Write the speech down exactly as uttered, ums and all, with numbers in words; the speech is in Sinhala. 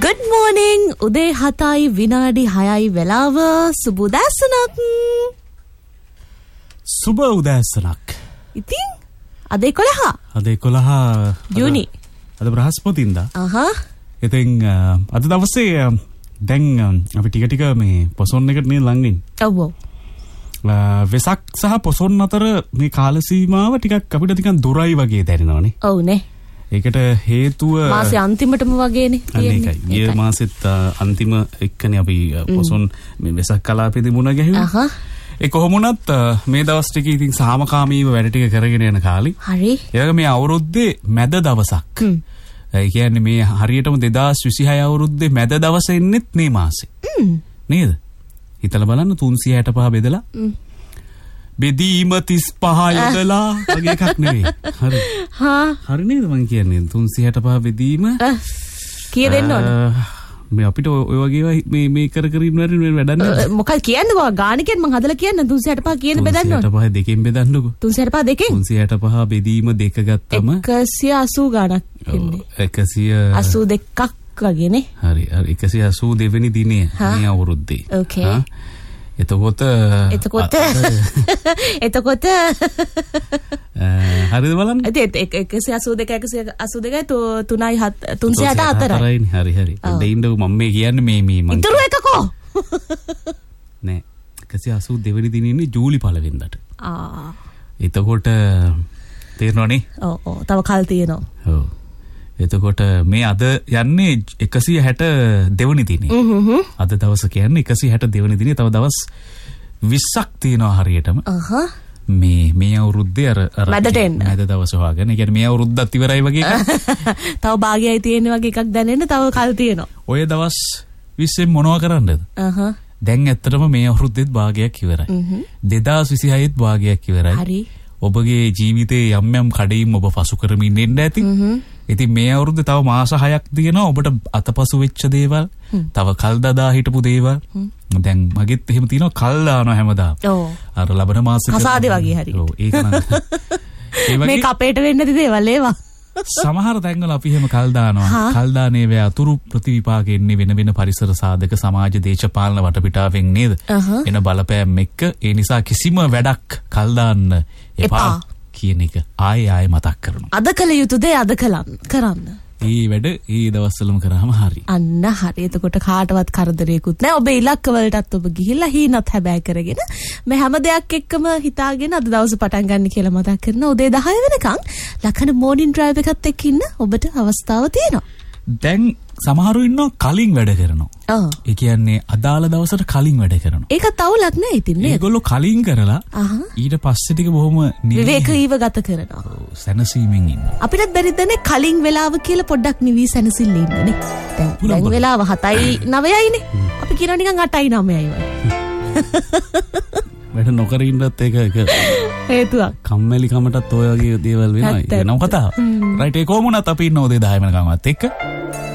Good morning. උදේ හතයි විනාඩි හයයි වෙලාව. සුබ උදෑසනක්. සුබ උදෑසනක්. ඉතින් අද එකොළහ. අද එකොළහ ජූනි. අද බ්‍රහස්පතින්දා. අහහ. ඉතින් අද දවසේ දැන් අපි ටික ටික මේ පොසොන් එකට නේ ලං වෙන්නේ. ඔව් ඔව්. වෙසක් සහ පොසොන් අතර මේ කාල සීමාව ටිකක් අපිට ටිකක් දුරයි වගේ දැනෙනවනේ. ඔව් නේ. ඒකට හේතුව මාසේ අන්තිමටම වගේනේ තියෙන්නේ. ගිය මාසෙත් අන්තිම එක්කනේ අපි පොසොන් මේ වෙසක් කලාපෙදි මුණ ගැහුවා. අහහ. ඒ කොහොමුණත් මේ දවස් ටිකේ ඉතින් සාමකාමීව වැඩ ටික කරගෙන යන කාලේ. හරි. ඒක මේ අවුරුද්දේ මැද දවසක්. හ්ම්. ඒ කියන්නේ මේ හරියටම දෙදාස් විසිහය අවුරුද්දේ මැද දවස එන්නෙත් මේ මාසේ. හ්ම්. නේද? හිතලා බලන්න තුන්සිය හැටපහ බෙදලා. හ්ම්. බෙදීම තිස් පහ යොදලා වගේ එකක් නෙවෙයි. හරි. හා. හරි නේද මං කියන්නේ තුන්සිය හැටපහ බෙදීම කීය දෙන්න ඕන? මේ අපිට ඔය වගේ මේ මේ කර කර ඉන්න වැඩක් නෑ. මොකක්ද කියන්නේ බා ගානකින් මං හදලා කියන්න තුන්සිය හැටපහ කියන බෙදන්න ඕන. තුන්සිය හැටපහ දෙකෙන් බෙදන්නකො. තුන්සිය හැටපහ දෙකෙන්? තුන්සිය හැටපහ බෙදීම දෙක ගත්තම එකසිය අසූ ගානක් එන්නේ. එකසිය අසූ දෙකක් වගේනේ. හරි හරි එකසිය අසූ දෙවෙනි දිනේ මේ අවුරුද්දේ. ඕකේ. එතකොට එතකොට එතකොට හරිද බලන්න. ඉතින් එකසිය අසූ දෙක එකසිය අසූ දෙකයි තුනයි තුන්සිය හැටහතරයි. හරි හරි. දෙයින්ද මම මේ කියන්නේ මේ මේ මං ඉතුරු එකකෝ නෑ එකසිය අසූ දෙවෙනි දිනේ ඉන්නේ ජූලි පළවෙනිදාට. ආ එතකොට තේරෙනවනේ. ඔව් ඔව් තව කල් තියෙනවා. ඔව්. එතකොට මේ අද යන්නේ එකසිය හැට දෙවෙනි දිනේ. අද දවස කියන්නේ එකසිය හැට දෙවෙනි දිනේ. තව දවස් විස්සක් තියෙනවා හරියටම. අහහ. මේ මේ අවුරුද්දේ අර අර මැදට එන්න. මැද දවස හොයාගෙන. ඒ කියන්නේ මේ අවුරුද්දත් ඉවරයි වගේ එකක්. තව භාගයයි තියෙන වගේ එකක් දැනෙන්න තව කල් තියෙනවා. ඔය දවස් විස්සෙන් මොනව කරන්නද? අහහ. දැන් ඇත්තටම මේ අවුරුද්දෙත් භාගයක් ඉවරයි. දෙදාස් විසිහයෙත් භාගයක් ඉවරයි. හරි. ඔබගේ ජීවිතේ යම් යම් කඩයින් ඔබ පසු කරමින් ඉන්න ඇති. ඉතින් මේ අවුරුද්දේ තව මාස හයක් තියෙනවා ඔබට අතපසු වෙච්ච දේවල්, තව කල් දදා හිටපු දේවල්. දැන් මගෙත් එහෙම තියෙනවා කල් දානවා හැමදාම. ඔව්. අර ලබන මාසෙක කසාදේ වගේ හරි. ඔව් ඒක නම්. ඒ වගේ මේ කපේට වෙන්න නැති දේවල් ඒවා. සමහර තැන්වල අපි එහෙම කල් දානවා. කල් දානේ වේ අතුරු ප්‍රතිවිපාක එන්නේ වෙන වෙන පරිසර සාධක සමාජ දේශපාලන වටපිටාවෙන් නේද? එන බලපෑම් එක්ක ඒ නිසා කිසිම වැඩක් කල් දාන්න එපා කියන එක ආයෙ ආයෙ මතක් කරනවා. අද කළ යුතු දේ අද කළන්න කරන්න. මේ වැඩ ඒ දවස්වලම කරාම හරි. අන්න හරි. එතකොට කාටවත් කරදරයක්වත් නැහැ. ඔබ ඉලක්ක වලටත් ඔබ ගිහිල්ලා හීනත් හැබෑ කරගෙන මේ හැම දෙයක් එක්කම හිතාගෙන අද දවස පටන් ගන්න කියලා මතක් කරනවා. උදේ දහය වෙනකන් ලකන මෝර්නින් ඩ්‍රයිව් එකත් එක්ක ඉන්න ඔබට අවස්ථාව තියෙනවා. දැන් සමහරු ඉන්නවා කලින් වැඩ කරනවා. ඔව්. ඒ කියන්නේ අදාළ දවසට කලින් වැඩ කරනවා. ඒකත් අවුලක් නෑ ඉතින් නේද? ඒගොල්ලෝ කලින් කරලා ඊට පස්සේ ටික බොහොම විවේකීව ගත කරනවා. ඔව් සැනසීමෙන් ඉන්නවා. අපිටත් බැරිද නේ කලින් වෙලාව කියලා පොඩ්ඩක් නිවි සැනසෙල්ල ඉන්නනේ. දැන් දැන් වෙලාව හතයි නවයයිනේ. අපි කියනවා නිකන් අටයි නවයයි වගේ. වැඩ නොකර ඉන්නත් ඒක ඒක හේතුවක්. කම්මැලි කමටත් ඔය වගේ දේවල් වෙනවා. ඒක නම් කතාව. රයිට් ඒ කොහොමුණත් අපි ඉන්න උදේ දහය වෙනකන්වත් එක්ක